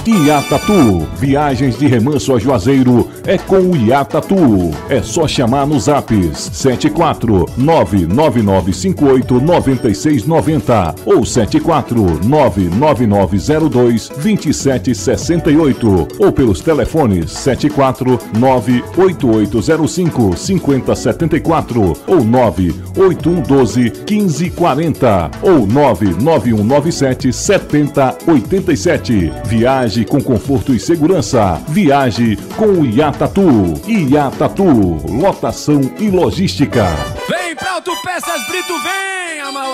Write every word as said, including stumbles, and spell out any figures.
Iatatu, viagens de remanso a Juazeiro é com o Iatatu. É só chamar nos apps sete quatro nove nove nove cinco oito nove seis nove zero ou sete quatro nove nove nove zero dois dois sete seis oito ou pelos telefones sete quatro nove oito oito zero cinco cinco zero sete quatro ou nove oito um um doze quinze quarenta ou nove nove um nove sete setenta oitenta e sete. Viaje com conforto e segurança. Viaje com o Iatatu. Iatatu, lotação e logística. Vem pra Autopeças Brito, vem, Amauá!